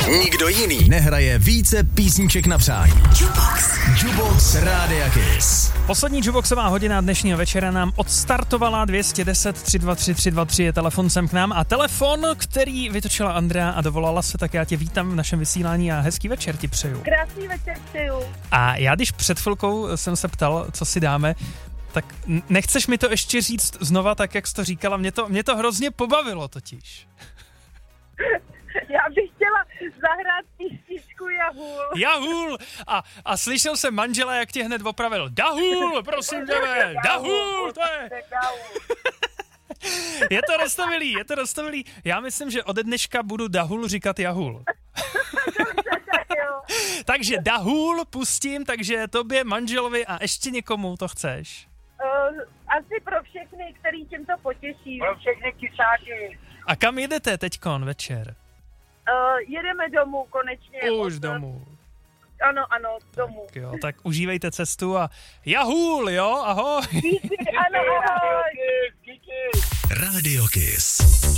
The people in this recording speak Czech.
Nikdo jiný nehraje více písniček na přání. Jukebox Rádia Kiss. Poslední jukeboxová hodina dnešního večera nám odstartovala. 210 323 323 je telefon sem k nám a telefon, který vytočila Andrea a dovolala se, tak já tě vítám v našem vysílání a hezký večer ti přeju. Krásný večer přeju. A já když před chvilkou jsem se ptal, co si dáme, tak nechceš mi to ještě říct znova tak, jak jsi to říkala? Mě to hrozně pobavilo totiž. Já bych chtěla zahrát písničku Jahul. Jahul! A slyšel jsem manžela, jak tě hned opravil. Dahul, prosím tebe, Dahul, to je... Je to roztomilý. Já myslím, že ode dneška budu Dahul říkat Jahul. Takže Dahul pustím, takže tobě, manželovi a ještě někomu to chceš. Asi pro všechny, který tímto potěší. Pro všechny kysáky. A kam jedete teďkon večer? Jedeme domů konečně. Už domů. Ano, domů. Tak jo, tak užívejte cestu a Jahul, jo, ahoj. Díky, ano, ahoj. Radio Kiss.